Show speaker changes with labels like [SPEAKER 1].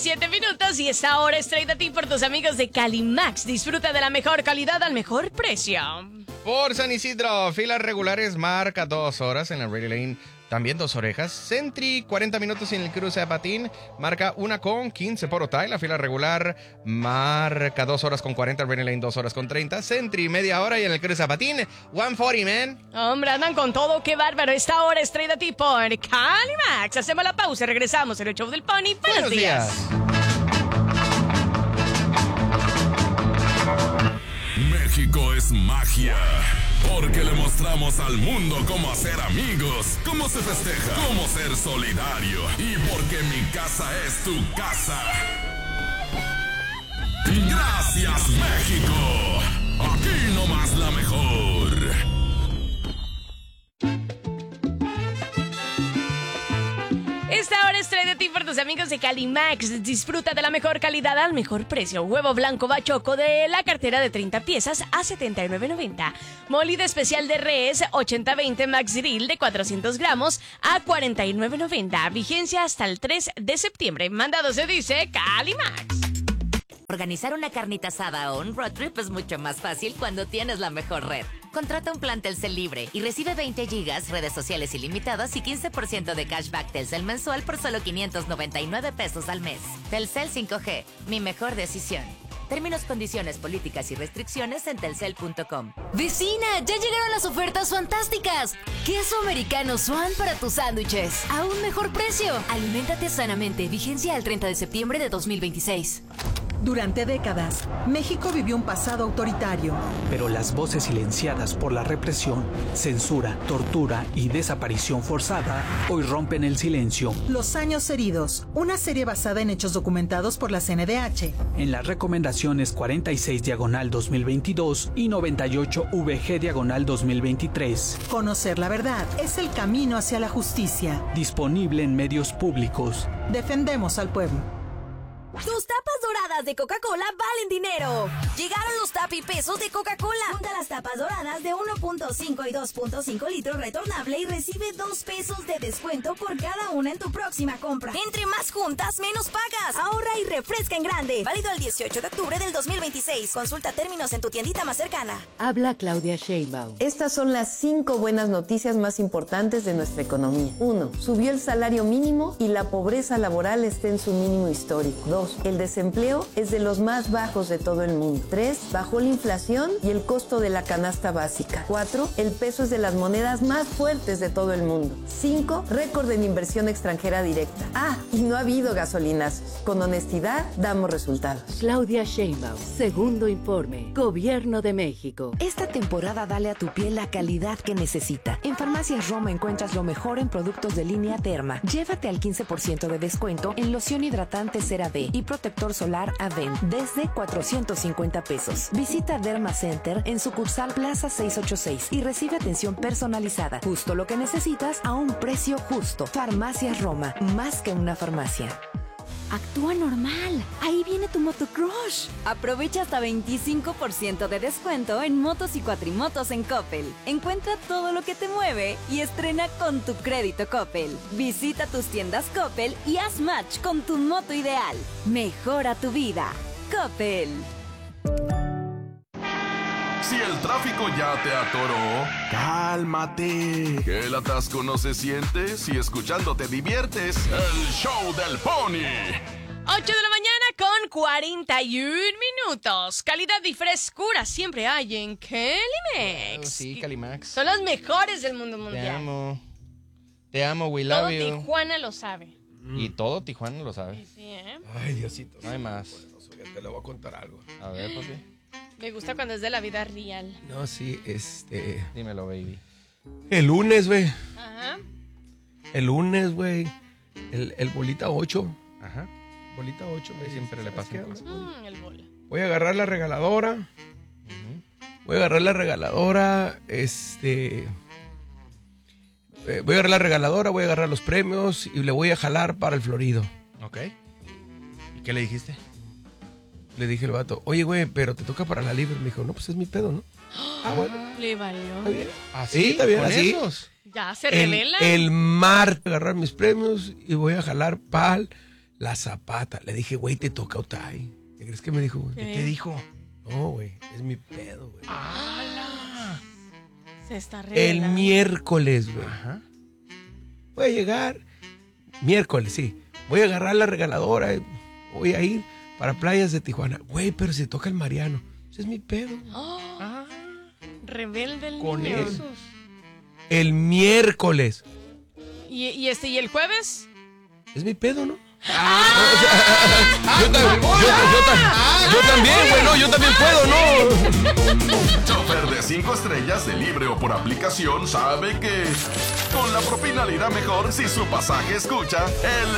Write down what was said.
[SPEAKER 1] 7 minutos y esta hora es traída a ti por tus amigos de Calimax. Disfruta de la mejor calidad al mejor precio.
[SPEAKER 2] Por San Isidro, filas regulares marca 2 horas en la Ready Lane. También 2 orejas. Sentry, 40 minutos en el cruce de Patín. Marca 1:15 por Otay. La fila regular marca 2 horas con 40. Ready Lane 2 horas con 30. Sentry, media hora. Y en el cruce de Patín, 1:40, man.
[SPEAKER 1] Hombre, andan con todo. Qué bárbaro. Esta hora es traída a ti por Calimax. Hacemos la pausa y regresamos en el show del Pony. Buenos días.
[SPEAKER 3] México es magia. Porque le mostramos al mundo cómo hacer amigos, cómo se festeja, cómo ser solidario. Y porque mi casa es tu casa. Gracias, México. Aquí nomás la mejor.
[SPEAKER 1] Esta hora es traída a ti por tus amigos de Calimax. Disfruta de la mejor calidad al mejor precio. Huevo blanco bachoco de la cartera de 30 piezas a $79.90. Molida especial de res 80-20 Max Grill de 400 gramos a $49.90. Vigencia hasta el 3 de septiembre. Mandado se dice Calimax.
[SPEAKER 4] Organizar una carnita asada o un road trip es mucho más fácil cuando tienes la mejor red. Contrata un plan Telcel libre y recibe 20 gigas, redes sociales ilimitadas y 15% de cashback Telcel mensual por solo $599 al mes. Telcel 5G, mi mejor decisión. Términos, condiciones, políticas y restricciones en telcel.com.
[SPEAKER 5] ¡Vecina! ¡Ya llegaron las ofertas fantásticas! Queso americano Swan para tus sándwiches. A un mejor precio. Aliméntate sanamente. Vigencia al 30 de septiembre de 2026.
[SPEAKER 6] Durante décadas, México vivió un pasado autoritario.
[SPEAKER 7] Pero las voces silenciadas por la represión, censura, tortura y desaparición forzada hoy rompen el silencio.
[SPEAKER 6] Los años heridos, una serie basada en hechos documentados por la CNDH.
[SPEAKER 7] En las recomendaciones 46/2022 y 98VG/2023.
[SPEAKER 6] Conocer la verdad es el camino hacia la justicia.
[SPEAKER 7] Disponible en medios públicos.
[SPEAKER 6] Defendemos al pueblo.
[SPEAKER 5] Tus tapas doradas de Coca-Cola valen dinero. Llegaron los tapipesos de Coca-Cola.
[SPEAKER 8] Junta las tapas doradas de 1.5 y 2.5 litros retornable y recibe 2 pesos de descuento por cada una en tu próxima compra.
[SPEAKER 5] Entre más juntas, menos pagas.
[SPEAKER 8] Ahorra y refresca en grande. Válido el 18 de octubre del 2026. Consulta términos en tu tiendita más cercana.
[SPEAKER 9] Habla Claudia Sheinbaum.
[SPEAKER 10] Estas son las 5 buenas noticias más importantes de nuestra economía. 1. Subió el salario mínimo y la pobreza laboral está en su mínimo histórico. 2. El desempleo es de los más bajos de todo el mundo. 3. Bajó la inflación y el costo de la canasta básica. 4. El peso es de las monedas más fuertes de todo el mundo. 5. Récord en inversión extranjera directa. Y no ha habido gasolinazos. Con honestidad, damos resultados.
[SPEAKER 9] Claudia Sheinbaum, segundo informe. Gobierno de México.
[SPEAKER 11] Esta temporada dale a tu piel la calidad que necesita. En Farmacias Roma encuentras lo mejor en productos de línea Derma. Llévate al 15% de descuento en loción hidratante CeraVe y protector solar Aven desde $450. Visita Derma Center en sucursal Plaza 686 y recibe atención personalizada. Justo lo que necesitas a un precio justo. Farmacias Roma, más que una farmacia.
[SPEAKER 5] Actúa normal. Ahí viene tu motocrush. Aprovecha hasta 25% de descuento en motos y cuatrimotos en Coppel. Encuentra todo lo que te mueve y estrena con tu crédito Coppel. Visita tus tiendas Coppel y haz match con tu moto ideal. Mejora tu vida. Coppel.
[SPEAKER 3] Si el tráfico ya te atoró, cálmate. Que el atasco no se siente si escuchando te diviertes. El show del Pony.
[SPEAKER 1] 8 de la mañana con 41 minutos. Calidad y frescura siempre hay en Calimax.
[SPEAKER 2] Sí, Calimax.
[SPEAKER 1] Son los mejores del mundo mundial.
[SPEAKER 2] Te amo. Te amo, we
[SPEAKER 1] Todo
[SPEAKER 2] love you.
[SPEAKER 1] Tijuana lo sabe.
[SPEAKER 2] Y todo Tijuana lo sabe.
[SPEAKER 1] Sí, ¿eh?
[SPEAKER 12] Ay, Diosito.
[SPEAKER 2] No hay más.
[SPEAKER 12] Ya te le voy a contar algo.
[SPEAKER 2] A ver, papi.
[SPEAKER 1] Me gusta cuando es de la vida real.
[SPEAKER 12] No, sí,
[SPEAKER 2] Dímelo, baby.
[SPEAKER 12] El lunes, güey.
[SPEAKER 1] Ajá.
[SPEAKER 12] El lunes, güey. El bolita 8.
[SPEAKER 2] Ajá.
[SPEAKER 12] Bolita 8, güey.
[SPEAKER 2] Siempre le pasa.
[SPEAKER 1] El bola.
[SPEAKER 12] Voy a agarrar la regaladora. Voy a agarrar la regaladora. Voy a agarrar la regaladora, voy a agarrar los premios y le voy a jalar para el Florido.
[SPEAKER 2] Ok. ¿Y qué le dijiste?
[SPEAKER 12] Le dije al vato, oye, güey, pero te toca para la libre. Me dijo, no, pues es mi pedo, ¿no?
[SPEAKER 1] Bueno. Le valió.
[SPEAKER 12] Está bien.
[SPEAKER 2] ¿Así?
[SPEAKER 12] Sí, está bien,
[SPEAKER 2] ¿Con
[SPEAKER 12] así.
[SPEAKER 2] esos?
[SPEAKER 1] Ya se revela.
[SPEAKER 12] El martes agarrar mis premios y voy a jalar pal La Zapata. Le dije, güey, te toca Otay. ¿Qué crees que me dijo, güey?
[SPEAKER 2] ¿Qué te dijo?
[SPEAKER 12] No, güey, es mi pedo, güey.
[SPEAKER 2] ¡Hala!
[SPEAKER 1] Se está
[SPEAKER 12] El
[SPEAKER 1] revelando.
[SPEAKER 12] miércoles, güey.
[SPEAKER 2] Ajá.
[SPEAKER 12] Voy a llegar. Miércoles, sí. Voy a agarrar la regaladora. Voy a ir para playas de Tijuana. Güey, pero se toca el Mariano. Ese es mi pedo.
[SPEAKER 1] Oh, rebelde el
[SPEAKER 2] Con
[SPEAKER 1] niño.
[SPEAKER 2] esos.
[SPEAKER 12] El miércoles.
[SPEAKER 1] ¿Y el jueves?
[SPEAKER 12] Es mi pedo, ¿no? Yo también, güey, no, yo también puedo, ¿no?
[SPEAKER 3] Chofer de 5 estrellas de libre o por aplicación sabe que con la propina le irá mejor si su pasaje escucha el